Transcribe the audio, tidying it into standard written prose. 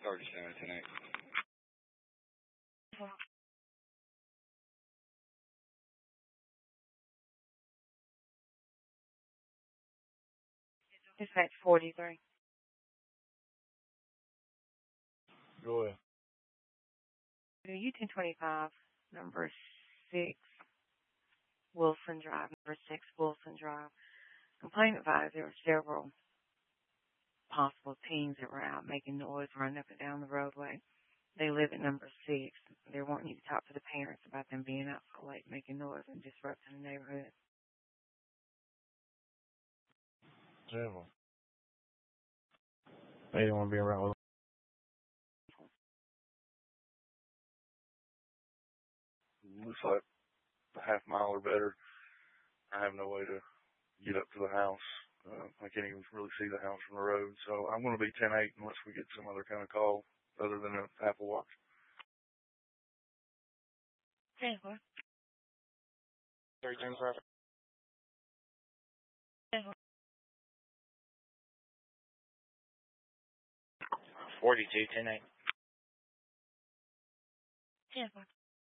37 tonight. Dispatch 43. Go ahead. U-1025, number 6, Wilson Drive. Number 6, Wilson Drive. Complaint advised there were several possible teens that were out making noise, running up and down the roadway. They live at number 6. They're wanting you to talk to the parents about them being out so late, making noise and disrupting the neighborhood. Several. They don't want to be around with them. Looks like a half mile or better. I have no way to get up to the house. I can't even really see the house from the road. So I'm going to be 10-8 unless we get some other kind of call other than an Apple Watch. Okay, what? 13 traffic. 42, 10-8. Yeah, what?